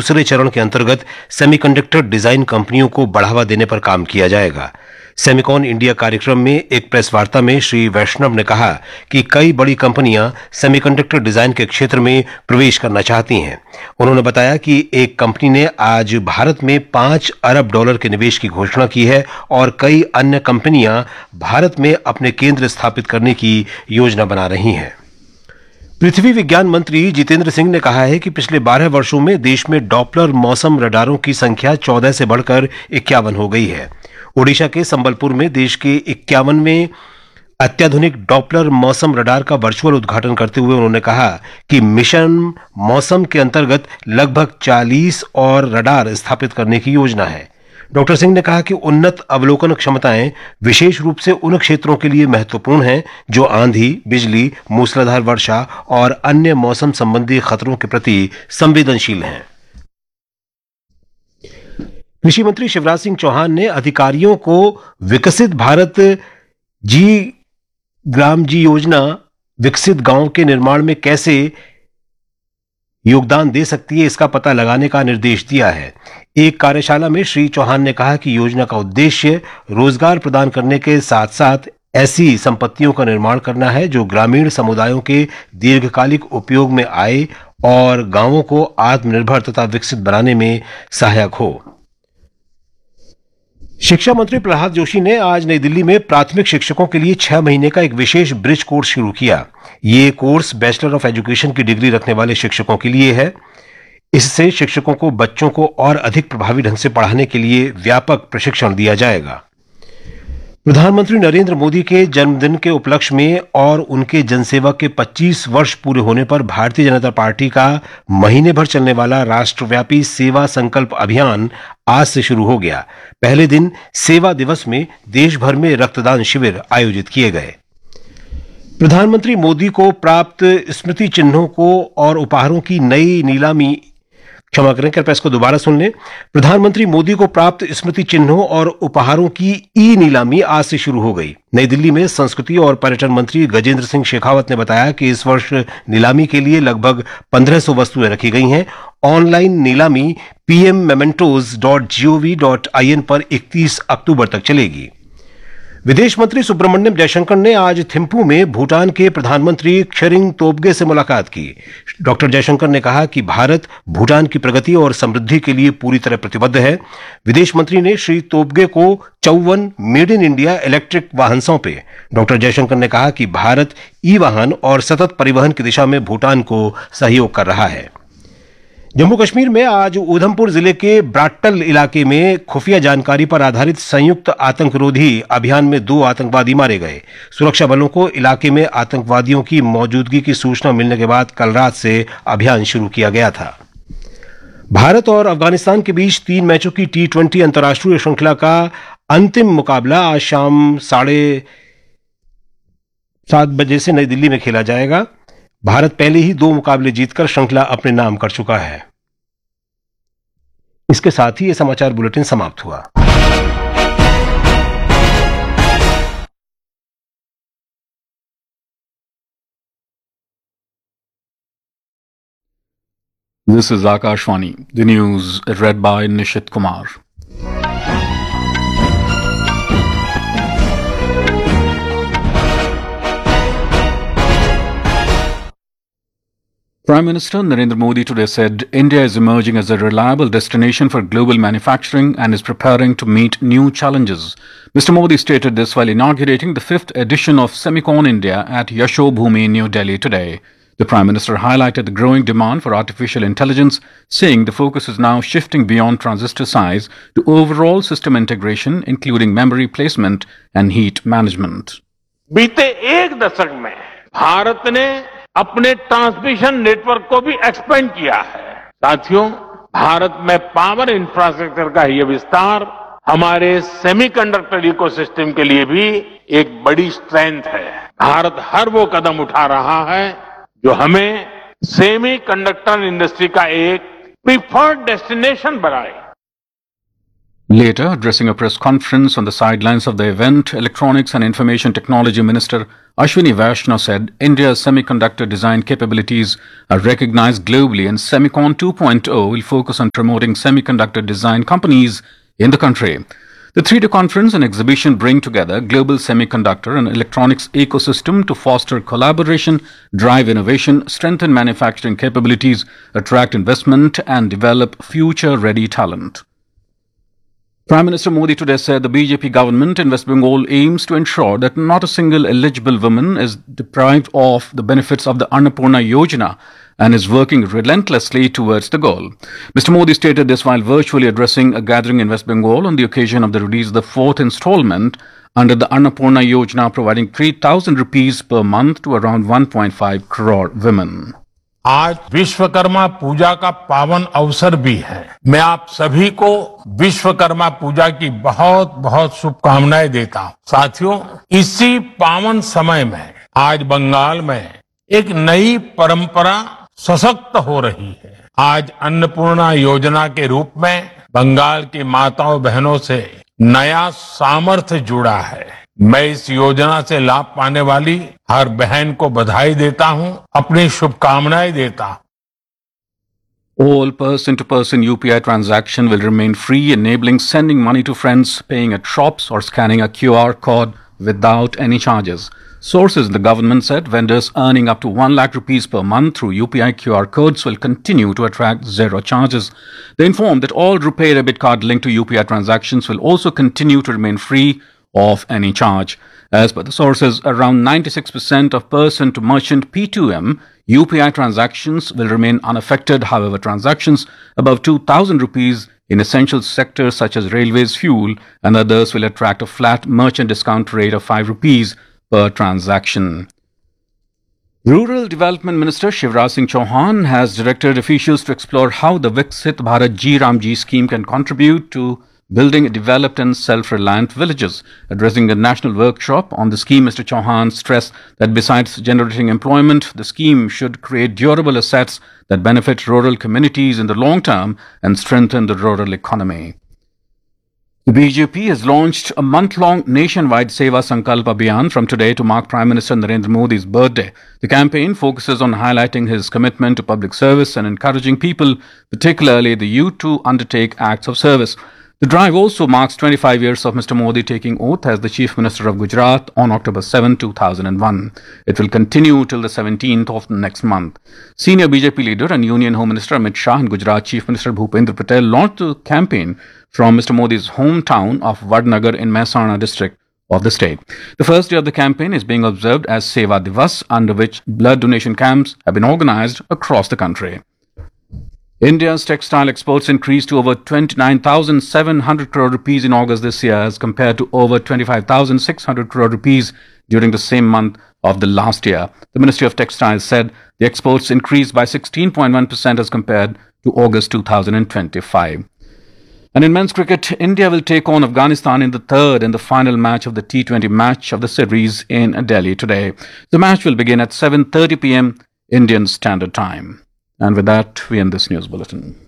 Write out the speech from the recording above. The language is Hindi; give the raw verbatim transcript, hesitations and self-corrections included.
दूसरे चरण के अंतर्गत सेमीकंडक्टर डिजाइन कंपनियों को बढ़ावा देने पर काम किया जाएगा। सेमिकॉन इंडिया कार्यक्रम में एक प्रेस वार्ता में श्री वैष्णव ने कहा कि कई बड़ी कंपनियां सेमीकंडक्टर डिजाइन के क्षेत्र में प्रवेश करना चाहती हैं। उन्होंने बताया कि एक कंपनी ने आज भारत में पांच अरब डॉलर के निवेश की घोषणा की है और कई अन्य कंपनियां भारत में अपने केंद्र स्थापित करने की योजना बना रही हैं। पृथ्वी विज्ञान मंत्री जितेंद्र सिंह ने कहा है कि पिछले बारह वर्षों में देश में डॉपलर मौसम रडारों की संख्या चौदह से बढ़कर इक्यावन हो गई है। ओडिशा के संबलपुर में देश के इक्यावनवें अत्याधुनिक डॉपलर मौसम रडार का वर्चुअल उद्घाटन करते हुए उन्होंने कहा कि मिशन मौसम के अंतर्गत लगभग चालीस और रडार स्थापित करने की योजना है। डॉक्टर सिंह ने कहा कि उन्नत अवलोकन क्षमताएं विशेष रूप से उन क्षेत्रों के लिए महत्वपूर्ण हैं जो आंधी, बिजली, मूसलाधार वर्षा और अन्य मौसम संबंधी खतरों के प्रति संवेदनशील हैं। कृषि मंत्री शिवराज सिंह चौहान ने अधिकारियों को विकसित भारत जी ग्राम जी योजना विकसित गांव के निर्माण में कैसे योगदान दे सकती है, इसका पता लगाने का निर्देश दिया है। एक कार्यशाला में श्री चौहान ने कहा कि योजना का उद्देश्य रोजगार प्रदान करने के साथ साथ ऐसी संपत्तियों का निर्माण करना है जो ग्रामीण समुदायों के दीर्घकालिक उपयोग में आए और गांवों को आत्मनिर्भर तथा विकसित बनाने में सहायक हो। शिक्षा मंत्री प्रहलाद जोशी ने आज नई दिल्ली में प्राथमिक शिक्षकों के लिए छह महीने का एक विशेष ब्रिज कोर्स शुरू किया। ये कोर्स बैचलर ऑफ एजुकेशन की डिग्री रखने वाले शिक्षकों के लिए है। इससे शिक्षकों को बच्चों को और अधिक प्रभावी ढंग से पढ़ाने के लिए व्यापक प्रशिक्षण दिया जाएगा। प्रधानमंत्री नरेंद्र मोदी के जन्मदिन के उपलक्ष्य में और उनके जनसेवा के पच्चीस वर्ष पूरे होने पर भारतीय जनता पार्टी का महीने भर चलने वाला राष्ट्रव्यापी सेवा संकल्प अभियान आज से शुरू हो गया। पहले दिन सेवा दिवस में देश भर में रक्तदान शिविर आयोजित किए गए। प्रधानमंत्री मोदी को प्राप्त स्मृति चिन्हों को और उपहारों की नई नीलामी क्षमा करें कृपया इसको दोबारा सुन लें। प्रधानमंत्री मोदी को प्राप्त स्मृति चिन्हों और उपहारों की ई नीलामी आज से शुरू हो गई। नई दिल्ली में संस्कृति और पर्यटन मंत्री गजेंद्र सिंह शेखावत ने बताया कि इस वर्ष नीलामी के लिए लगभग पंद्रह सौ वस्तुएं रखी गई हैं। ऑनलाइन नीलामी P M मेमेंटोज dot G O V dot I N पर इकतीस अक्टूबर तक चलेगी। विदेश मंत्री सुब्रमण्यम जयशंकर ने आज थिम्पू में भूटान के प्रधानमंत्री त्शेरिंग तोब्गे से मुलाकात की। डॉक्टर जयशंकर ने कहा कि भारत भूटान की प्रगति और समृद्धि के लिए पूरी तरह प्रतिबद्ध है। विदेश मंत्री ने श्री तोब्गे को चौवन मेड इन इंडिया इलेक्ट्रिक वाहन सौंपे। डॉक्टर जयशंकर ने कहा कि भारत ई वाहन और सतत परिवहन की दिशा में भूटान को सहयोग कर रहा है। जम्मू कश्मीर में आज उधमपुर जिले के ब्राट्टल इलाके में खुफिया जानकारी पर आधारित संयुक्त आतंकरोधी अभियान में दो आतंकवादी मारे गए। सुरक्षा बलों को इलाके में आतंकवादियों की मौजूदगी की सूचना मिलने के बाद कल रात से अभियान शुरू किया गया था। भारत और अफगानिस्तान के बीच तीन मैचों की टी ट्वेंटी अंतर्राष्ट्रीय श्रृंखला का अंतिम मुकाबला आज शाम साढ़े सात बजे से नई दिल्ली में खेला जाएगा। भारत पहले ही दो मुकाबले जीतकर श्रृंखला अपने नाम कर चुका है। इसके साथ ही यह समाचार बुलेटिन समाप्त हुआ। This is Akashvani. The news read by Nishit Kumar. Prime Minister Narendra Modi today said India is emerging as a reliable destination for global manufacturing and is preparing to meet new challenges. Mister Modi stated this while inaugurating the fifth edition of Semicon India at Yashobhoomi, New Delhi today. The Prime Minister highlighted the growing demand for artificial intelligence, saying the focus is now shifting beyond transistor size to overall system integration, including memory placement and heat management. बीते एक दशक में भारत ने अपने ट्रांसमिशन नेटवर्क को भी एक्सपेंड किया है। साथियों, भारत में पावर इंफ्रास्ट्रक्चर का यह विस्तार हमारे सेमीकंडक्टर इकोसिस्टम के लिए भी एक बड़ी स्ट्रेंथ है। भारत हर वो कदम उठा रहा है जो हमें सेमीकंडक्टर इंडस्ट्री का एक प्रीफर्ड डेस्टिनेशन बनाए। Later, addressing a press conference on the sidelines of the event, Electronics and Information Technology Minister Ashwini Vaishnaw said India's semiconductor design capabilities are recognized globally and Semicon two point oh will focus on promoting semiconductor design companies in the country. The three-day conference and exhibition bring together global semiconductor and electronics ecosystem to foster collaboration, drive innovation, strengthen manufacturing capabilities, attract investment, and develop future-ready talent. Prime Minister Modi today said the B J P government in West Bengal aims to ensure that not a single eligible woman is deprived of the benefits of the Annapurna Yojana and is working relentlessly towards the goal. Mister Modi stated this while virtually addressing a gathering in West Bengal on the occasion of the release of the fourth installment under the Annapurna Yojana, providing three thousand rupees per month to around one point five crore women. आज विश्वकर्मा पूजा का पावन अवसर भी है। मैं आप सभी को विश्वकर्मा पूजा की बहुत बहुत शुभकामनाएं देता हूं। साथियों, इसी पावन समय में आज बंगाल में एक नई परंपरा सशक्त हो रही है। आज अन्नपूर्णा योजना के रूप में बंगाल की माताओं बहनों से नया सामर्थ्य जुड़ा है। मैं इस योजना से लाभ पाने वाली हर बहन को बधाई देता हूं, अपनी शुभकामनाएं देता हूं। All person-to-person U P I transaction will remain free, enabling sending money to friends, paying at shops, or scanning a Q R code without any charges. Sources in the government said vendors earning up to one lakh rupees per month through U P I Q R codes will continue to attract zero charges. They informed that all RuPay debit card linked to U P I transactions will also continue to remain free of any charge. As per the sources, around ninety-six percent of person-to-merchant P two M U P I transactions will remain unaffected. However, transactions above two thousand rupees in essential sectors such as railways, fuel, and others will attract a flat merchant discount rate of five rupees per transaction. Rural Development Minister Shivraj Singh Chauhan has directed officials to explore how the Viksit Bharat G Ramji scheme can contribute to building developed and self-reliant villages. Addressing a national workshop on the scheme, Mister Chauhan stressed that besides generating employment, the scheme should create durable assets that benefit rural communities in the long term and strengthen the rural economy. The B J P has launched a month-long nationwide Seva Sankalp Abhiyan from today to mark Prime Minister Narendra Modi's birthday. The campaign focuses on highlighting his commitment to public service and encouraging people, particularly the youth, to undertake acts of service. The drive also marks twenty-five years of Mister Modi taking oath as the Chief Minister of Gujarat on October seventh, two thousand one. It will continue till the seventeenth of next month. Senior B J P leader and Union Home Minister Amit Shah and Gujarat Chief Minister Bhupendra Patel launched the campaign from Mister Modi's hometown of Vadnagar in Mehsana district of the state. The first day of the campaign is being observed as Seva Divas, under which blood donation camps have been organized across the country. India's textile exports increased to over twenty-nine thousand seven hundred crore rupees in August this year as compared to over twenty-five thousand six hundred crore rupees during the same month of the last year. The Ministry of Textiles said the exports increased by sixteen point one percent as compared to August two thousand twenty-five. And in men's cricket, India will take on Afghanistan in the third and the final match of the T twenty match of the series in Delhi today. The match will begin at seven thirty p m Indian Standard Time. And with that, we end this news bulletin.